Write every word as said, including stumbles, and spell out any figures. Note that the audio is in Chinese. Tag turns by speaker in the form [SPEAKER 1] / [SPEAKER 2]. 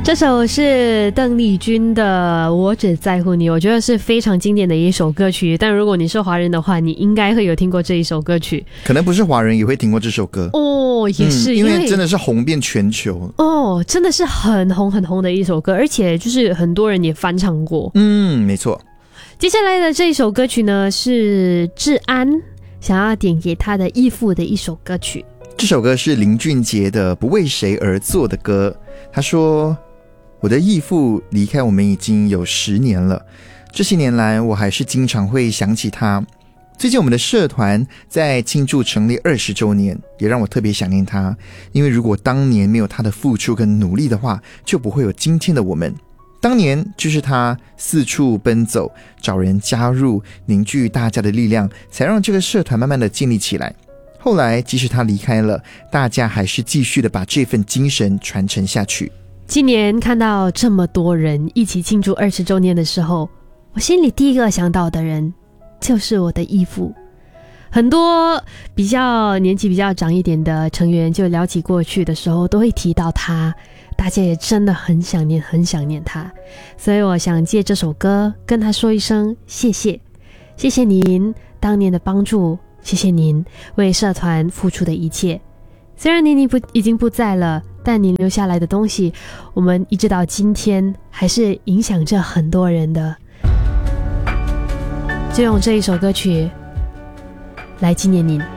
[SPEAKER 1] 这首是邓丽君的《我只在乎你》，我觉得是非常经典的一首歌曲。但如果你是华人的话，你应该会有听过这一首歌曲。
[SPEAKER 2] 可能不是华人也会听过这首歌
[SPEAKER 1] 哦，也是、
[SPEAKER 2] 嗯、因为真的是红遍全球
[SPEAKER 1] 哦，真的是很红很红的一首歌，而且就是很多人也翻唱过。
[SPEAKER 2] 嗯，没错。
[SPEAKER 1] 接下来的这一首歌曲呢，是志安想要点给他的义父的一首歌曲。
[SPEAKER 2] 这首歌是林俊杰的《不为谁而作》的歌。他说，我的义父离开我们已经有十年了，这些年来我还是经常会想起他。最近我们的社团在庆祝成立二十周年，也让我特别想念他，因为如果当年没有他的付出跟努力的话，就不会有今天的我们。当年就是他四处奔走，找人加入，凝聚大家的力量，才让这个社团慢慢的建立起来。后来即使他离开了，大家还是继续的把这份精神传承下去。
[SPEAKER 1] 今年看到这么多人一起庆祝二十周年的时候，我心里第一个想到的人就是我的义父。很多比较年纪比较长一点的成员就聊起过去的时候都会提到他，大家也真的很想念很想念他，所以我想借这首歌跟他说一声谢谢。谢谢您当年的帮助，谢谢您为社团付出的一切。虽然您不已经不在了，但您留下来的东西，我们一直到今天还是影响着很多人的。就用这一首歌曲来纪念您。